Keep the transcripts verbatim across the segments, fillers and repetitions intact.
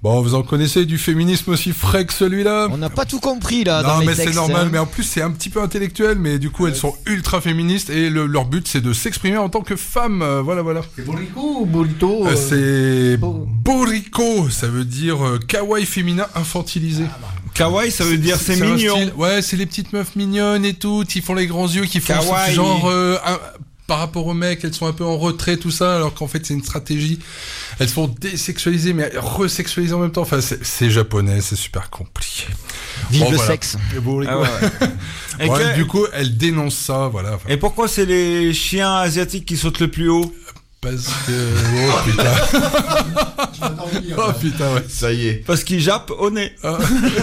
Bon, vous en connaissez du féminisme aussi frais que celui-là. On n'a pas tout compris là. Non, dans les mais textes, c'est normal. hein. Mais en plus, c'est un petit peu intellectuel. Mais du coup, elles sont ultra féministes et le, leur but, c'est de s'exprimer en tant que femme. Euh, voilà, voilà. C'est Burrico ou Burrito Euh, euh... c'est Bo- Burrico. Ça veut dire euh, kawaii féminin infantilisé. Ah, bah. Kawaii, ça veut dire c'est, un mignon. style- Ouais, c'est les petites meufs mignonnes et tout, qui font les grands yeux, qui font Kawaii. genre euh, un- par rapport aux mecs, elles sont un peu en retrait, tout ça, alors qu'en fait c'est une stratégie. Elles se font désexualiser mais resexualiser en même temps. Enfin, c'est, c'est japonais, c'est super compliqué. Vive Bon, le voilà. sexe. Et bon, Ah ouais, ouais. Et, ouais, que- du coup, elles dénoncent ça, voilà. Enfin, et pourquoi c'est les chiens asiatiques qui sautent le plus haut? parce que oh putain, oh putain, ouais. Ça y est. Parce qu'ils jappent au nez. Ah.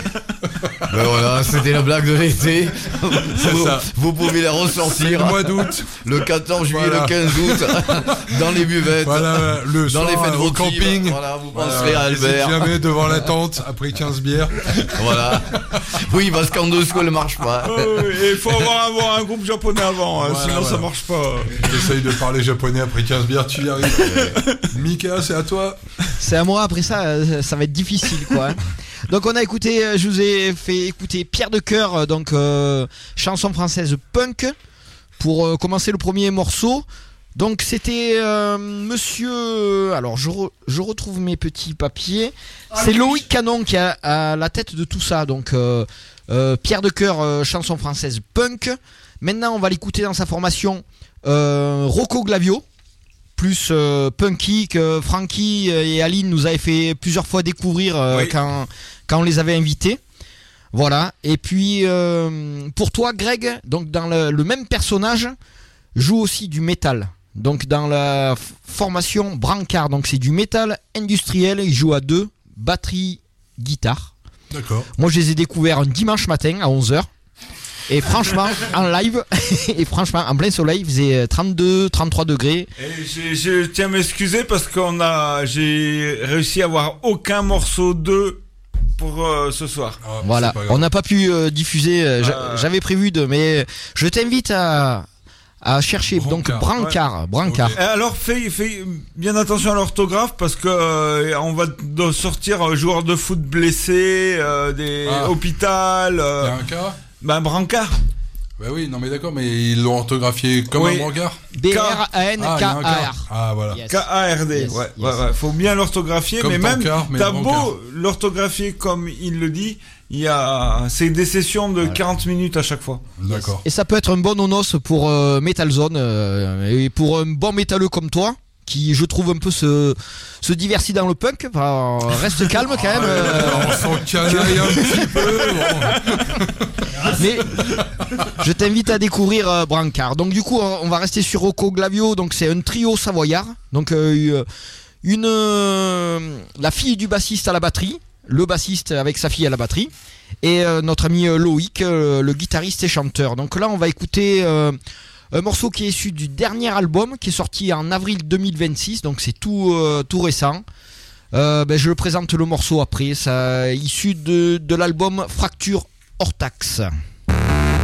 Ben voilà, c'était la blague de l'été. C'est vous, ça. vous pouvez la C'est le ressentir mois d'août. le quatorze juillet, Voilà. le quinze août, dans les buvettes, Voilà, le dans soir, les fêtes au votives. camping. Voilà, vous Voilà. penserez à Et si Albert. jamais devant la tente, après quinze bières. Voilà. Oui, parce qu'en dessous, elle marche pas. Il faut avoir, avoir un groupe japonais avant, hein, Voilà, sinon voilà. ça marche pas. J'essaye de parler japonais après quinze bières, tu y arrives. Mika, c'est à toi. C'est à moi, après ça, euh, ça va être difficile quoi. hein. Donc on a écouté, euh, je vous ai fait écouter Pierre de Cœur, euh, donc euh, chanson française punk, pour euh, commencer le premier morceau. Donc c'était euh, monsieur, alors je, re- je retrouve mes petits papiers, c'est Loïc Canon qui a à la tête de tout ça, donc euh, euh, Pierre de Cœur, euh, chanson française punk. Maintenant on va l'écouter dans sa formation euh, Rocco Glavio, plus euh, punky que Francky et Aline nous avaient fait plusieurs fois découvrir euh, Oui. quand, quand on les avait invités. Voilà. Et puis euh, pour toi Greg, donc dans le, le même personnage, joue aussi du métal. Donc dans la f- formation Brancard, donc c'est du métal industriel, il joue à deux, batterie, guitare. D'accord. Moi je les ai découverts un dimanche matin à onze heures. Et franchement, en live, et franchement, en plein soleil, il faisait trente-deux, trente-trois degrés. Et je, je tiens à m'excuser parce qu'on a, j'ai réussi à avoir aucun morceau d'eux pour euh, ce soir. Ah, Voilà, c'est pas grave. on n'a pas pu euh, diffuser, euh, j'a- Euh. j'avais prévu de, mais je t'invite à, à chercher, donc Brancard. Brancard, Brancard. Ok. Et alors fais, fais bien attention à l'orthographe parce que euh, on va de sortir un joueur de foot blessé, euh, des Ah. hôpital, Il y euh, a un cas. bah Brancard. Bah oui, non mais d'accord, mais ils l'ont orthographié comme Oui. un brancard. B R A N Ah, il y a un K cas. A R. Ah voilà. Yes. K A R D, Yes, ouais, yes. ouais, ouais, faut bien l'orthographier, Comme mais même Tankard, mais t'as Brancard. beau l'orthographier comme il le dit, il y a, c'est des sessions de quarante minutes à chaque fois. D'accord. Et ça peut être un bon onos pour euh, Metal Zone, euh, et pour un bon métalleux comme toi, qui je trouve un peu se, se divertit dans le punk. Enfin, reste calme quand même. euh, On s'en canaille un petit peu. Bon. Mais je t'invite à découvrir euh, Brancard. Donc du coup, on on va rester sur Rocco Glavio. Donc c'est un trio savoyard. Donc euh, une euh, la fille du bassiste à la batterie, le bassiste avec sa fille à la batterie, et euh, notre ami euh, Loïc, euh, le guitariste et chanteur. Donc là, on va écouter euh, un morceau qui est issu du dernier album qui est sorti en avril deux mille vingt-six. Donc c'est tout euh, tout récent. Euh, ben, je le présente le morceau après. Ça issu de de l'album Fracture hors taxe.